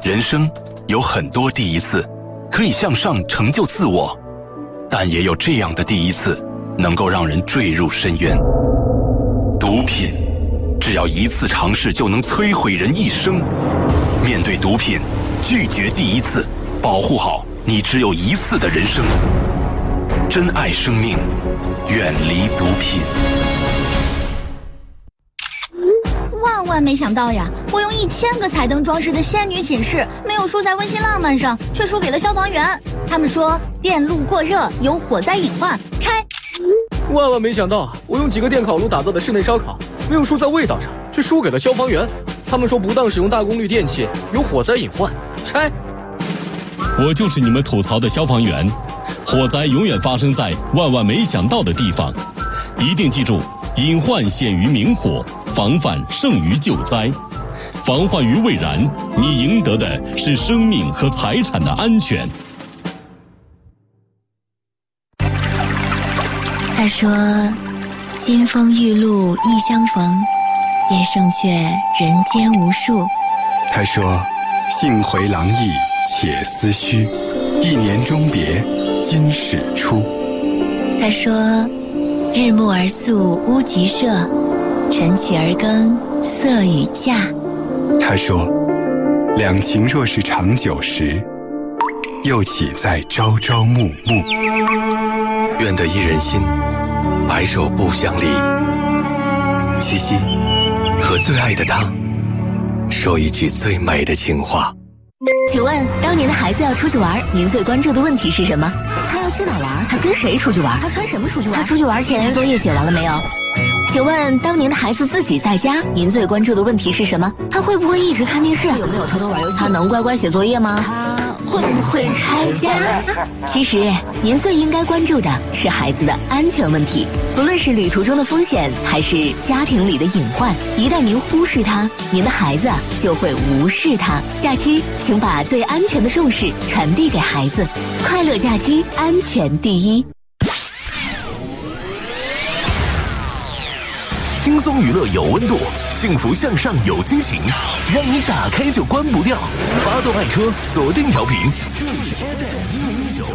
人生有很多第一次，可以向上成就自我，但也有这样的第一次，能够让人坠入深渊。毒品，只要一次尝试就能摧毁人一生。面对毒品，拒绝第一次，保护好你只有一次的人生。珍爱生命，远离毒品。 万没想到呀，我用1000个彩灯装饰的仙女寝室，没有输在温馨浪漫上，却输给了消防员。他们说电路过热有火灾隐患，拆。 万没想到，我用几个电烤炉打造的室内烧烤，没有输在味道上，却输给了消防员。他们说不当使用大功率电器有火灾隐患，拆。 我就是你们吐槽的消防员，火灾永远发生在万没想到的地方，一定记住，隐患显于明火，防范胜于救灾。防患于未然，你赢得的是生命和财产的安全。 他说新风玉露一相逢，便胜却人间无数。 他说幸回廊意且思绪，一年终别今始出。 他说日暮而宿屋集社，晨起而耕色与嫁。 他说两情若是长久时，又岂在朝朝暮暮。 愿得一人心，白首不相离。七夕，和最爱的他说一句最美的情话。 请问，当您的孩子要出去玩，您最关注的问题是什么？他要去哪玩？他跟谁出去玩？他穿什么出去玩？他出去玩前作业写完了没有？请问，当您的孩子自己在家，您最关注的问题是什么？他会不会一直看电视？有没有偷偷玩游戏？他能乖乖写作业吗？他会不会拆家？其实，您最应该关注的是孩子的安全问题。不论是旅途中的风险，还是家庭里的隐患，一旦您忽视它，您的孩子就会无视它。假期，请把对安全的重视传递给孩子。快乐假期，安全第一。 轻松娱乐有温度，幸福向上有激情，让你打开就关不掉。发动爱车，锁定调频，这里是 FM 105.9。